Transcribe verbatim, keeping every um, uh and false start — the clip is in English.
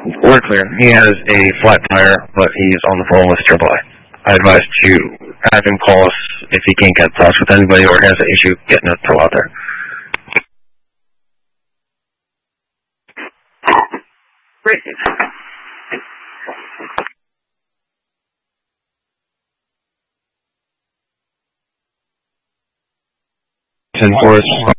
we're clear. He has a flat tire, but he's on the phone with Triple A. I advise to have him call us if he can't get in touch with anybody or has an issue getting a tow out there. Great. ten four